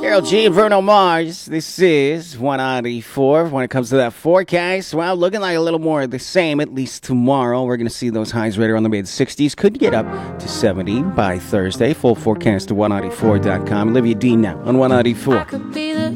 Carol G and Bruno Mars. This is 194. When it comes to that forecast, well, looking like a little more of the same, at least tomorrow. We're going to see those highs right around the mid-60s. Could get up to 70 by Thursday. Full forecast to 194.com. Olivia Dean now on 194. I could be the